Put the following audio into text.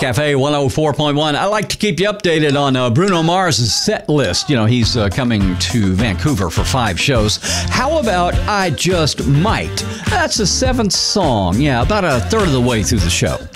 Cafe 104.1. I like to keep you updated on Bruno Mars' set list. You know, he's coming to Vancouver for 5 shows. How about I Just Might? That's the 7th song. Yeah, about a third of the way through the show.